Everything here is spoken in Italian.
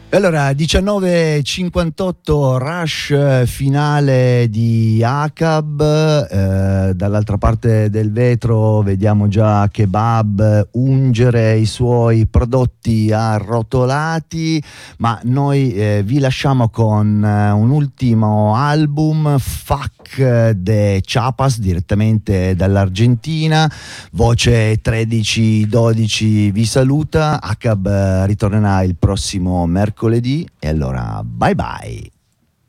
Allora, 19:58 Rush, finale di ACAB, dall'altra parte del vetro vediamo già Kebab ungere i suoi prodotti arrotolati, ma noi vi lasciamo con un ultimo album, Fuck de Chiapas, direttamente dall'Argentina. Voce 1312 vi saluta, ACAB ritornerà il prossimo mercoledì e allora bye bye.